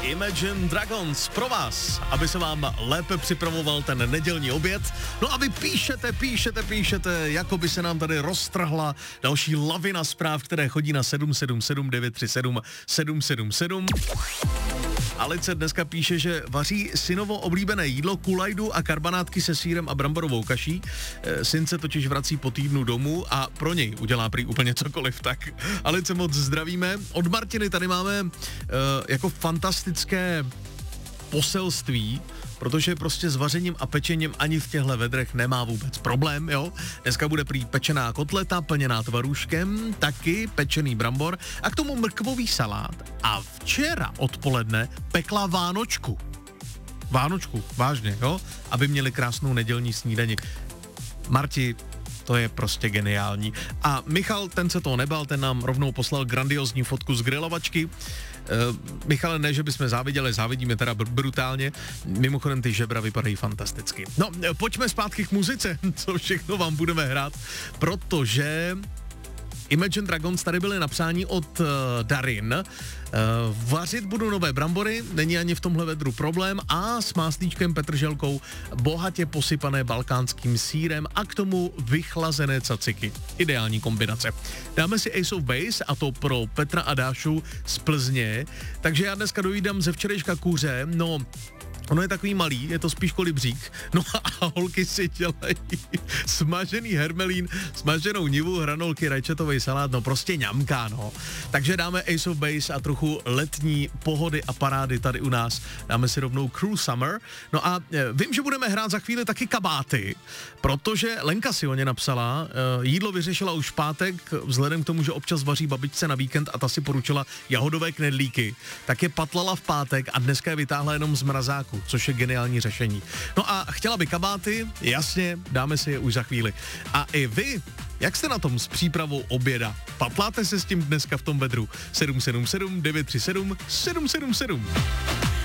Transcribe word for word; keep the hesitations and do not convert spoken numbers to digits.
Imagine Dragons pro vás, aby se vám lépe připravoval ten nedělní oběd. No a vy píšete, píšete, píšete, jako by se nám tady roztrhla další lavina zpráv, které chodí na sedm sedm sedm devět tři sedm sedm sedm sedm. Alice dneska píše, že vaří synovo oblíbené jídlo, kulajdu a karbanátky se sýrem a bramborovou kaší. Syn se totiž vrací po týdnu domů a pro něj udělá prý úplně cokoliv. Tak Alice, moc zdravíme. Od Martiny tady máme uh, jako fantastické poselství, protože prostě s vařením a pečením ani v těchto vedrech nemá vůbec problém, jo. Dneska bude prý pečená kotleta, plněná tvarůžkem, taky pečený brambor a k tomu mrkvový salát. A včera odpoledne pekla vánočku. Vánočku, vážně, jo, aby měli krásnou nedělní snídani. Marti, to je prostě geniální. A Michal, ten se toho nebal, ten nám rovnou poslal grandiozní fotku z grilovačky. Uh, Michale, ne, že bychom záviděli, závidíme teda br- brutálně. Mimochodem ty žebra vypadají fantasticky. No, pojďme zpátky k muzice, co všechno vám budeme hrát, protože Imagine Dragons tady byly na přání od uh, Darin. Uh, vařit budu nové brambory, není ani v tomhle vedru problém, a s máslíčkem, petrželkou, bohatě posypané balkánským sýrem a k tomu vychlazené caciky. Ideální kombinace. Dáme si Ace of Base, a to pro Petra a Dášu z Plzně. Takže já dneska dojídám ze včerejška kuře, no... Ono je takový malý, je to spíš kolibřík. No a holky si dělají smažený hermelín, smaženou nivu, hranolky, rajčatový salát, no prostě ňamka, no. Takže dáme Ace of Base a trochu letní pohody a parády tady u nás. Dáme si rovnou Cruel Summer. No a vím, že budeme hrát za chvíli taky kabáty, protože Lenka si o ně napsala, jídlo vyřešila už v pátek, vzhledem k tomu, že občas vaří babičce na víkend a ta si poručila jahodové knedlíky, tak je patlala v pátek a dneska je vytáhla jenom z mrazáku, což je geniální řešení. No a chtěla by kabáty, jasně, dáme si je už za chvíli. A i vy, jak jste na tom s přípravou oběda? Patláte se s tím dneska v tom vedru? sedm sedm sedm devět tři sedm sedm sedm sedm.